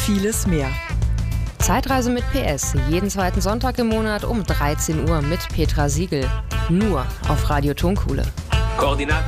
vieles mehr. Zeitreise mit PS, jeden zweiten Sonntag im Monat um 13 Uhr mit Petra Siegel. Nur auf Radio Tonkuhle. Koordinaten